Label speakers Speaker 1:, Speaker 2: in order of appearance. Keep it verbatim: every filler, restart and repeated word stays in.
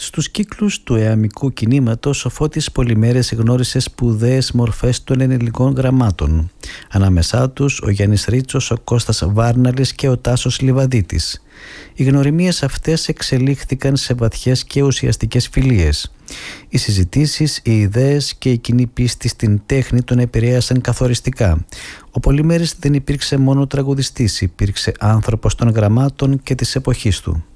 Speaker 1: Στους κύκλους του εαμικού κινήματος ο Φώτης Πολυμέρες γνώρισε σπουδαίες μορφές των ελληνικών γραμμάτων. Ανάμεσά τους ο Γιάννης Ρίτσος, ο Κώστας Βάρναλης και ο Τάσος Λιβαδίτης. Οι γνωριμίες αυτές εξελίχθηκαν σε βαθιές και ουσιαστικές φιλίες. Οι συζητήσεις, οι ιδέες και η κοινή πίστη στην τέχνη τον επηρέασαν καθοριστικά. Ο Πολυμέρης δεν υπήρξε μόνο τραγουδιστής, υπήρξε άνθρωπος των γραμμάτων και της εποχής του.